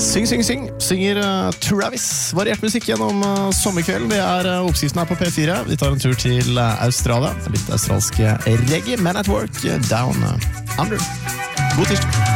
Syng, synger Travis. Variert musikk gjennom sommerkvelden. Det oppskriften her på P4. Vi tar en tur til Australia. Litt australske reggae, Men at Work, Down Under. God tirsdag.